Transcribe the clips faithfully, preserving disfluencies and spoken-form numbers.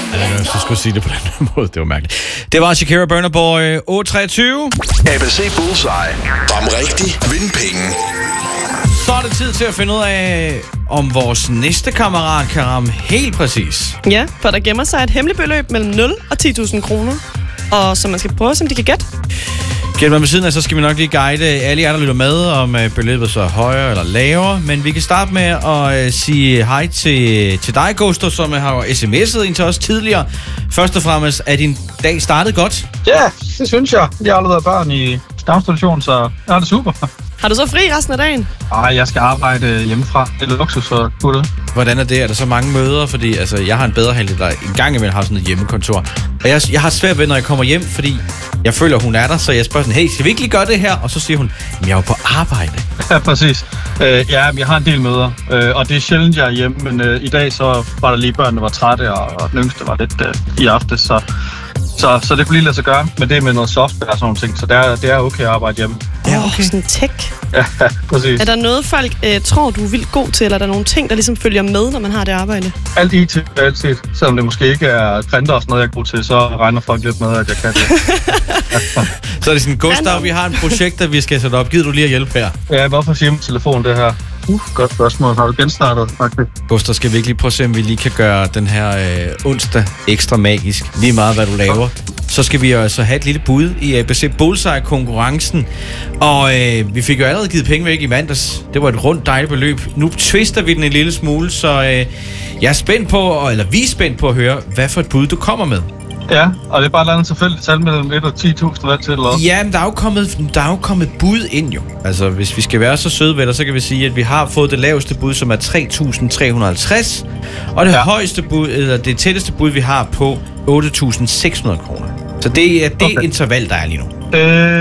Jeg så skulle sige det på den måde. Det var mærkeligt. Det var Shakira Burna Boy otte treogtyve. A B C Bullseye. Ram rigtig, vind penge. Så er det tid til at finde ud af, om vores næste kammerat kan ramme helt præcis. Ja, for der gemmer sig et hemmeligt beløb mellem nul og ti tusind kroner. Og så man skal prøve, om de kan gætte. Gæt med siden af, så skal vi nok lige guide alle jer, der lytter med, om beløbet så er højere eller lavere. Men vi kan starte med at uh, sige hej til, til dig, Ghoster, som har sms'et ind til os tidligere. Først og fremmest, er din dag startet godt? Ja, det synes jeg. Jeg har aldrig været børn i daginstitution, så jeg har det super. Har du så fri resten af dagen? Ej, jeg skal arbejde hjemmefra. Det er luksus for det. Hvordan er det? Er der så mange møder? Fordi altså, jeg har en bedre halvdel, der en gang imellem har sådan et hjemmekontor. Og jeg, jeg har svært ved, når jeg kommer hjem, fordi jeg føler, hun er der. Så jeg spørger sådan, hey, skal vi ikke lige gøre det her? Og så siger hun, jeg er jo på arbejde. Ja, præcis. Øh, ja, jeg har en del møder, øh, og det er sjældent, jeg er hjemme. Men øh, i dag så var der lige børn, der var trætte, og, og den yngste var lidt øh, i aftes. Så, så, så det kunne lige lade sig gøre. Men det er med noget software og sådan nogle ting. Så det er, det er okay at arbejde hjemme. Ja, okay. Sådan tech. Ja, præcis. Er der noget, folk øh, tror, du er vildt god til, eller er der nogle ting, der ligesom følger med, når man har det arbejde? Alt I T, altid. Selvom det måske ikke er printer og sådan noget, jeg er god til, så regner folk lidt med, at jeg kan det. Så er det sådan, Gustav, vi har en projekt, der vi skal sætte op. Gider du lige at hjælpe her? Ja, hvorfor siger min telefon det her? Uh, godt spørgsmål. Har du genstartet, faktisk? Gustav, skal vi ikke lige prøve at se, om vi lige kan gøre den her øh, onsdag ekstra magisk? Lige meget, hvad du laver. Så skal vi altså have et lille bud i A B C Bullseye-konkurrencen. Og øh, vi fik jo allerede givet penge væk i mandags. Det var et rundt dejligt beløb. Nu twister vi den en lille smule, så øh, jeg er spændt på, eller vi er spændt på at høre, hvad for et bud du kommer med. Ja, og det er bare et eller andet tilfældigt tal mellem et og ti tusind, hvad til eller også. Ja, men der er jo kommet, der er jo kommet bud ind jo. Altså, hvis vi skal være så søde ved dig, så kan vi sige, at vi har fået det laveste bud, som er tre tusind tre hundrede og halvtreds. Og det ja. højeste bud, eller det tætteste bud, vi har på otte tusind seks hundrede kroner. Så det er det okay. interval, der er lige nu.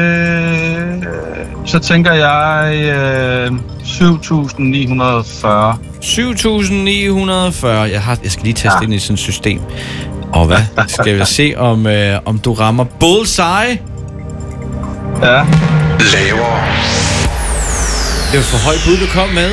Øh, så tænker jeg øh, syv tusind ni hundrede og fyrre. syv tusind ni hundrede og fyrre. Jeg, har, jeg skal lige teste ja. ind i sådan et system. Og hvad? Skal vi se, om, øh, om du rammer bullseye? Ja. Lavere. Det var for højt bud, du kom med.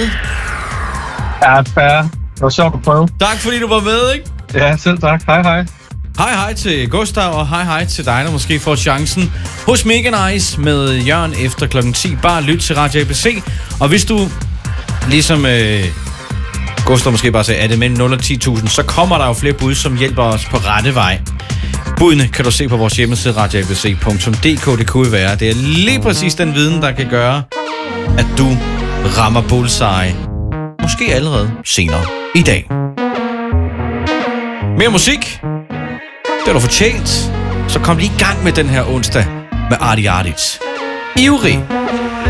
Ja, fair. Det var sjovt at prøve. Tak, fordi du var med, ikke? Ja, selv tak. Hej, hej. Hej hej til Gustav, og hej hej til dig, der måske får chancen hos Mega Nice med Jørgen efter klokken ti. Bare lyt til Radio A B C. Og hvis du, ligesom øh, Gustav måske bare sagde, er det mellem nul og ti tusind, så kommer der jo flere bud, som hjælper os på rette vej. Budene kan du se på vores hjemmeside radio a b c punktum d k. Det kunne være. Det er lige præcis den viden, der kan gøre, at du rammer bullseye. Måske allerede senere i dag. Mere musik. Det er du fortjent. Så kom lige i gang med den her onsdag med Arti Artits. Ivrig.